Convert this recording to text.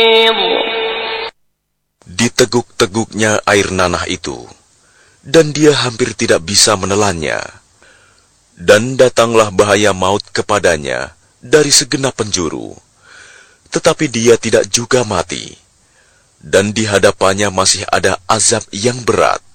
Diteguk-teguknya air nanah itu, dan dia hampir tidak bisa menelannya. Dan datanglah bahaya maut kepadanya dari segenap penjuru. Tetapi dia tidak juga mati, dan di hadapannya masih ada azab yang berat.